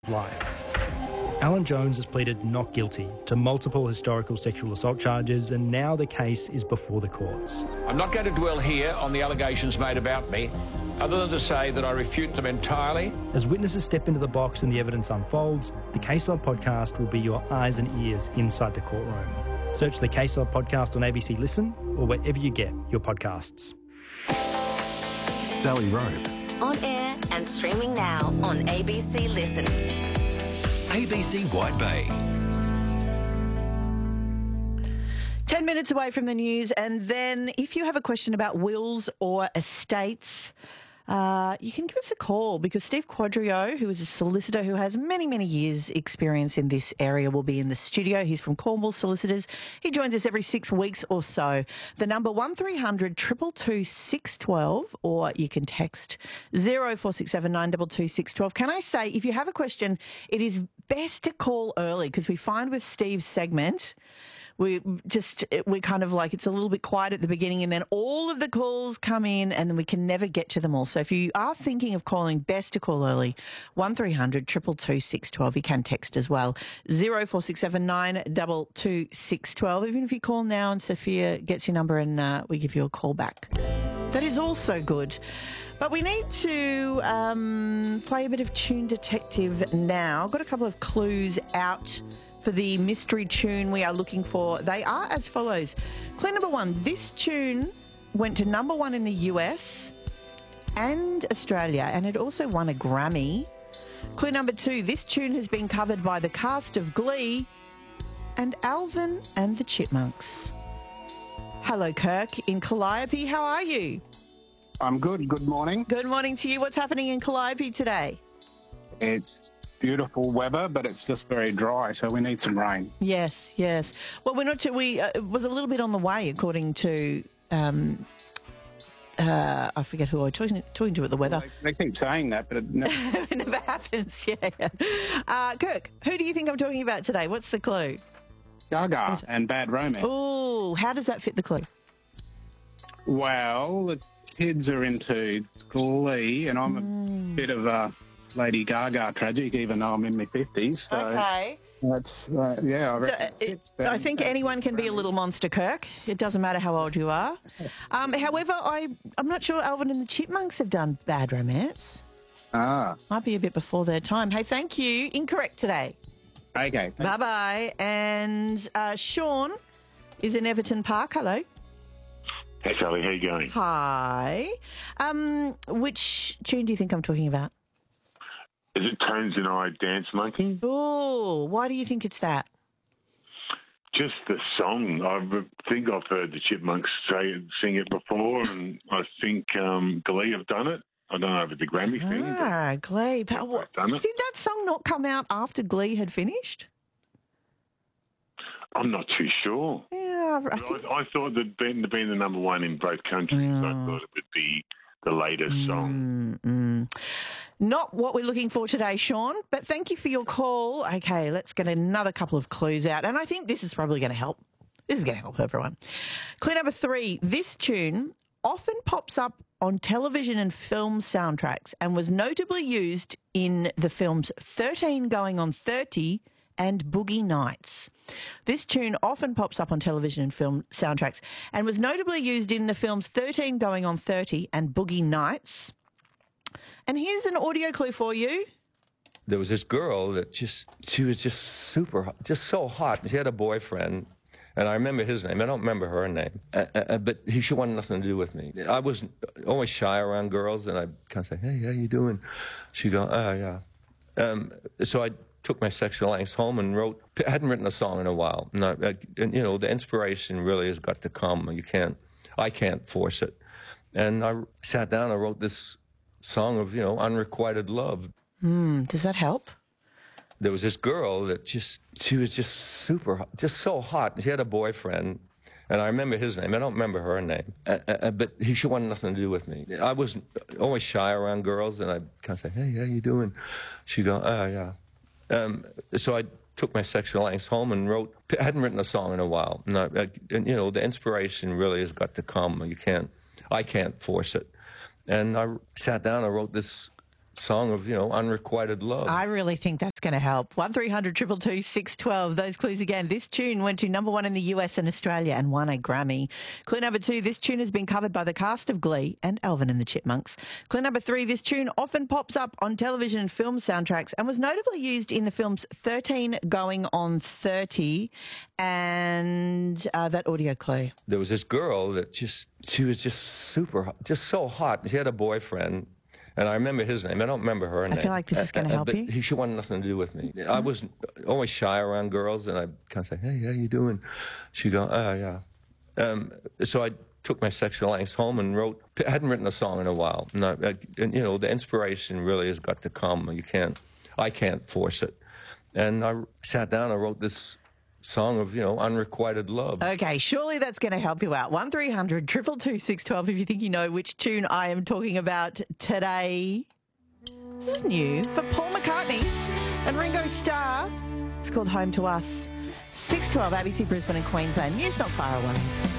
life. Alan Jones has pleaded not guilty to multiple historical sexual assault charges, and now the case is before the courts. I'm not going to dwell here on the allegations made about me, other than to say that I refute them entirely. As witnesses step into the box and the evidence unfolds, the Case Log podcast will be your eyes and ears inside the courtroom. Search the Case Log podcast on ABC Listen or wherever you get your podcasts. Sally Rope. On air and streaming now on ABC Listen. ABC White Bay. 10 minutes away from the news, and then if you have a question about wills or estates, you can give us a call, because Steve Quadrio, who is a solicitor who has many, many years' experience in this area, will be in the studio. He's from Cornwall Solicitors. He joins us every 6 weeks or so. The number 1300 222 612, or you can text 0467 922 612. Can I say, if you have a question, it is best to call early, because we find with Steve's segment, we kind of like, it's a little bit quiet at the beginning, and then all of the calls come in and then we can never get to them all. So if you are thinking of calling, best to call early. 1300 222 612. You can text as well. 0467 922 612. Even if you call now and Sophia gets your number and we give you a call back. That is also good. But we need to play a bit of Tune Detective now. I've got a couple of clues out for the mystery tune we are looking for. They are as follows. Clue number 1, this tune went to number 1 in the US and Australia, and it also won a Grammy. Clue number 2, this tune has been covered by the cast of Glee and Alvin and the Chipmunks. Hello, Kirk in Calliope. How are you? I'm good. Good morning. Good morning to you. What's happening in Calliope today? It's beautiful weather, but it's just very dry, so we need some rain. Yes, yes. Well, we're not too, it was a little bit on the way, according to, I forget who I was talking to at the weather. Well, they keep saying that, but it never... it never happens, yeah. Kirk, who do you think I'm talking about today? What's the clue? Gaga and Bad Romance. Oh, how does that fit the clue? Well, the kids are into Glee, and I'm a bit of a Lady Gaga tragic, even though I'm in my 50s. So okay. That's, yeah, I reckon. I think anyone can be a little monster, Kirk. It doesn't matter how old you are. However, I'm not sure Alvin and the Chipmunks have done Bad Romance. Might be a bit before their time. Hey, thank you. Incorrect today. Okay. Bye-bye. And Sean is in Everton Park. Hello. Hey, Sally. How you going? Hi. Which tune do you think I'm talking about? Is it Tones and I Dance Monkey? Oh, why do you think it's that? Just the song. I think I've heard the Chipmunks sing it before, and I think Glee have done it. I don't know if it's a Grammy thing. Glee. Done it. Did that song not come out after Glee had finished? I'm not too sure. Yeah, I thought that being the number 1 in both countries, I thought it would be the latest song. Not what we're looking for today, Sean, but thank you for your call. Okay, let's get another couple of clues out, and I think this is probably going to help. This is going to help everyone. Clue number 3, this tune often pops up on television and film soundtracks and was notably used in the films 13 Going on 30 and Boogie Nights. This tune often pops up on television and film soundtracks and was notably used in the films 13 Going on 30 and Boogie Nights. And here's an audio clue for you. There was this girl that she was just super hot, just so hot. She had a boyfriend, and I remember his name. I don't remember her name, but she wanted nothing to do with me. I was always shy around girls, and I'd kind of say, hey, how you doing? She'd go, oh, yeah. So I took my sexual angst home and I hadn't written a song in a while. And you know, the inspiration really has got to come. I can't force it. And I sat down and wrote this song of, you know, unrequited love. Does that help? There was this girl that she was just super hot, just so hot. She had a boyfriend, and I remember his name. I don't remember her name, but she wanted nothing to do with me. I was always shy around girls, and I'd kind of say, hey, how you doing? She'd go, oh, yeah. So I took my sexual angst home and I hadn't written a song in a while. And you know, the inspiration really has got to come. I can't force it. And I sat down and wrote this song of, unrequited love. I really think that's going to help. 1300 222 612. Those clues again. This tune went to number 1 in the US and Australia and won a Grammy. Clue number 2, this tune has been covered by the cast of Glee and Alvin and the Chipmunks. Clue number 3, this tune often pops up on television and film soundtracks and was notably used in the films 13 Going on 30 and that audio clue. There was this girl that she was just super hot, just so hot. She had a boyfriend. And I remember his name. I don't remember her name. I feel like this is going to help but you. She wanted nothing to do with me. I was always shy around girls, and I kind of say, "Hey, how you doing?" She'd go, "Oh, yeah." So I took my sexual angst home and wrote. I hadn't written a song in a while. And the inspiration really has got to come. I can't force it. And I sat down and wrote this song of, unrequited love. Okay, surely that's going to help you out. 1300 222 612 if you think you know which tune I am talking about today. This is new for Paul McCartney and Ringo Starr. It's called Home to Us. 612 ABC Brisbane and Queensland. News not far away.